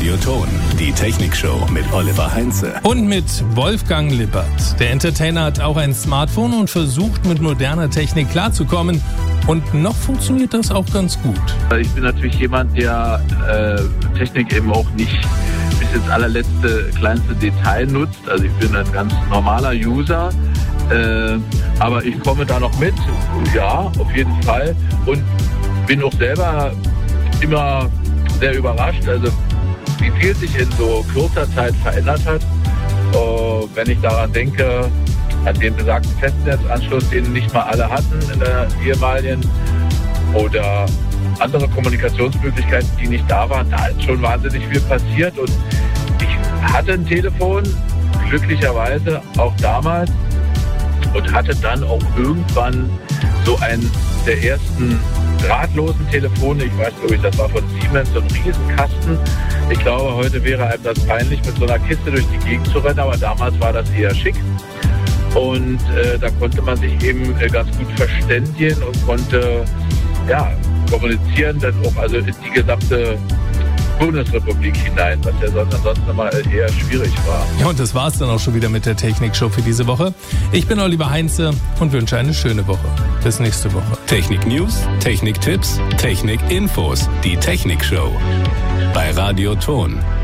Radioton, die Technikshow mit Oliver Heinze. Und mit Wolfgang Lippert. Der Entertainer hat auch ein Smartphone und versucht mit moderner Technik klarzukommen. Und noch funktioniert das auch ganz gut. Ich bin natürlich jemand, der Technik eben auch nicht bis ins allerletzte, kleinste Detail nutzt. Also ich bin ein ganz normaler User. Aber ich komme da noch mit, ja, auf jeden Fall. Und bin auch selber immer sehr überrascht, also wie viel sich in so kurzer Zeit verändert hat. Wenn ich daran denke, an den besagten Festnetzanschluss, den nicht mal alle hatten in der ehemaligen, oder andere Kommunikationsmöglichkeiten, die nicht da waren, da ist schon wahnsinnig viel passiert. Und ich hatte ein Telefon, glücklicherweise auch damals, und hatte dann auch irgendwann so einen der ersten drahtlosen Telefone. Ich weiß, glaube ich, das war von Siemens, so ein Riesenkasten. Ich glaube, heute wäre einem das peinlich, mit so einer Kiste durch die Gegend zu rennen, aber damals war das eher schick. Und da konnte man sich eben ganz gut verständigen und konnte kommunizieren, dann auch also in die gesamte Bundesrepublik hinein, was ja sonst ansonsten immer eher schwierig war. Ja, und das war's dann auch schon wieder mit der Technikshow für diese Woche. Ich bin Oliver Heinze und wünsche eine schöne Woche. Bis nächste Woche. Technik-News, Technik-Tipps, Technik-Infos. Die Technikshow bei Radioton.